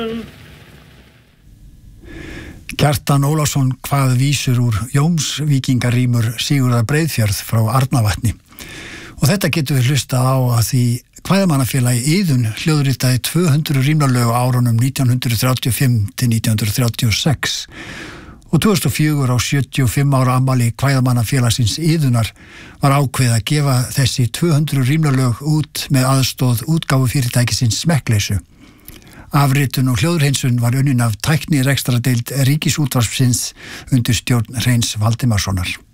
Kjartan Ólafsson kvað vísur úr Jómsvíkingarímur Sigurðar Breiðfjörð frá Arnarvatni. Og þetta getur við hlustað á að því Kvæðamannafélagi Iðunn hljóðritaði 200 rímnalög á árunum 1935 til 1936 og 2004 á 75 ára afmæli Kvæðamannafélagsins Iðunnar var ákveðið að gefa þessi 200 rímnalög út með aðstoð útgáfufyrirtækisins Smekkleysu. Afritun og hljóðhreinsun var unnin af tæknirekstradeild Ríkisútvarpsins undir stjórn Hreins Valdimarssonar.